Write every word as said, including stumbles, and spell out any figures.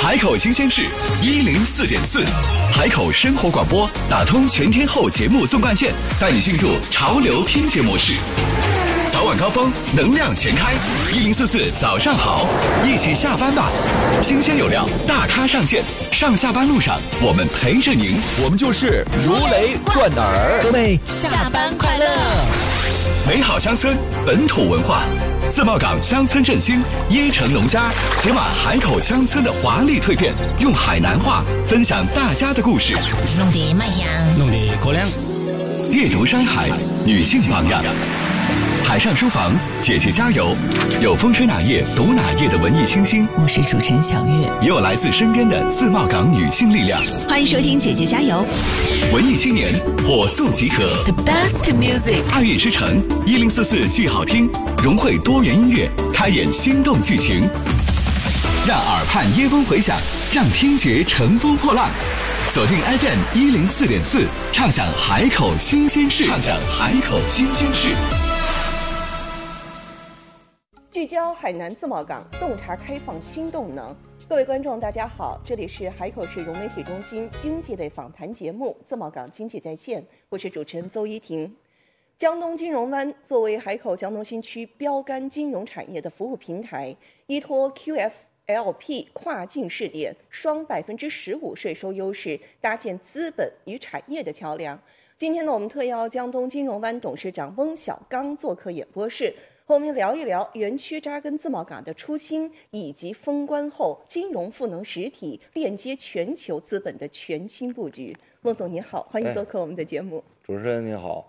海口新鲜事一零四点四，海口生活广播打通全天候节目纵贯线，带你进入潮流听觉模式。早晚高峰，能量全开，一零四四早上好，一起下班吧。新鲜有料，大咖上线，上下班路上我们陪着您， 我们就是如雷贯耳。 各位下班快乐！ 美好乡村，本土文化。自贸港乡村振兴，椰城农家解码海口乡村的华丽蜕变，用海南话分享大家的故事。 弄得卖香， 弄得过凉。 阅读山海，女性榜样。海上书房，姐姐加油！有风吹哪页读哪页的文艺清新， 我是主持人小月， 也有来自身边的自贸港女性力量。 欢迎收听姐姐加油！ 文艺青年火速集合 ，The best music， 爱乐之城一零四四剧好听，融汇多元音乐，开演心动剧情，让耳畔耶风回响，让听觉乘风破浪。锁定 F M 一零四点四，畅享海口新鲜事，畅享海口新鲜事。 聚焦海南自贸港，洞察开放新动能。各位观众，大家好，这里是海口市融媒体中心经济类访谈节目《自贸港经济在线》，我是主持人邹依婷。江东金融湾作为海口江东新区标杆金融产业的服务平台，依托 Q F L P 跨境试点双百分之十五税收优势，搭建资本与产业的桥梁。今天呢，我们特邀江东金融湾董事长翁小刚做客演播室，和我们聊一聊园区扎根自贸港的初心，以及封关后金融赋能实体链接全球资本的全新布局。翁总您好，欢迎做客我们的节目。 哎、主持人您好。